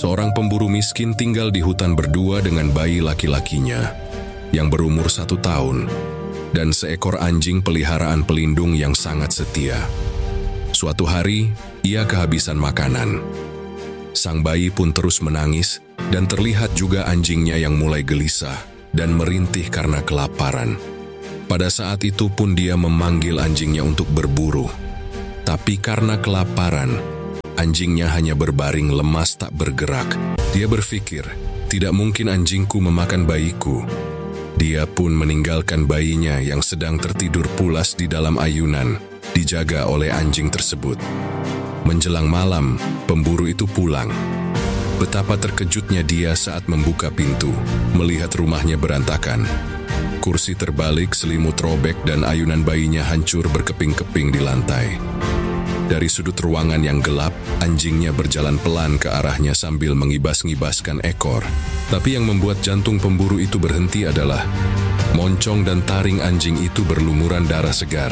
Seorang pemburu miskin tinggal di hutan berdua dengan bayi laki-lakinya yang berumur 1 tahun dan seekor anjing peliharaan pelindung yang sangat setia. Suatu hari, ia kehabisan makanan. Sang bayi pun terus menangis dan terlihat juga anjingnya yang mulai gelisah dan merintih karena kelaparan. Pada saat itu pun dia memanggil anjingnya untuk berburu. Tapi karena kelaparan, anjingnya hanya berbaring lemas tak bergerak. Dia berpikir, tidak mungkin anjingku memakan bayiku. Dia pun meninggalkan bayinya yang sedang tertidur pulas di dalam ayunan, dijaga oleh anjing tersebut. Menjelang malam, pemburu itu pulang. Betapa terkejutnya dia saat membuka pintu, melihat rumahnya berantakan. Kursi terbalik, selimut robek, dan ayunan bayinya hancur berkeping-keping di lantai. Dari sudut ruangan yang gelap, anjingnya berjalan pelan ke arahnya sambil mengibas-ngibaskan ekor. Tapi yang membuat jantung pemburu itu berhenti adalah moncong dan taring anjing itu berlumuran darah segar.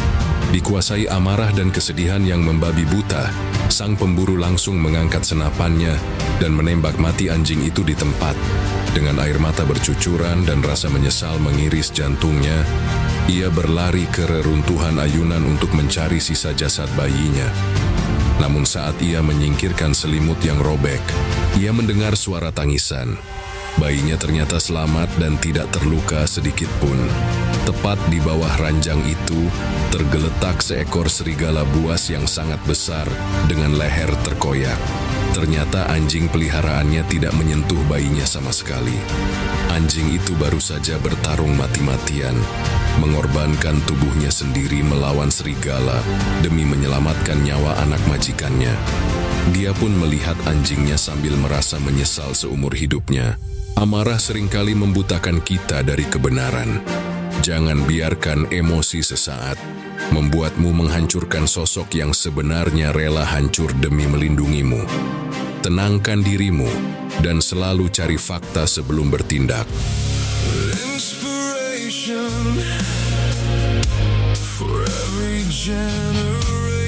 Dikuasai amarah dan kesedihan yang membabi buta, sang pemburu langsung mengangkat senapannya dan menembak mati anjing itu di tempat. Dengan air mata bercucuran dan rasa menyesal mengiris jantungnya, ia berlari ke reruntuhan ayunan untuk mencari sisa jasad bayinya. Namun saat ia menyingkirkan selimut yang robek, ia mendengar suara tangisan. Bayinya ternyata selamat dan tidak terluka sedikit pun. Tepat di bawah ranjang itu, tergeletak seekor serigala buas yang sangat besar dengan leher terkoyak. Ternyata anjing peliharaannya tidak menyentuh bayinya sama sekali. Anjing itu baru saja bertarung mati-matian, mengorbankan tubuhnya sendiri melawan serigala demi menyelamatkan nyawa anak majikannya. Dia pun melihat anjingnya sambil merasa menyesal seumur hidupnya. Amarah seringkali membutakan kita dari kebenaran. Jangan biarkan emosi sesaat membuatmu menghancurkan sosok yang sebenarnya rela hancur demi melindungimu. Tenangkan dirimu dan selalu cari fakta sebelum bertindak. Inspiration for every generation.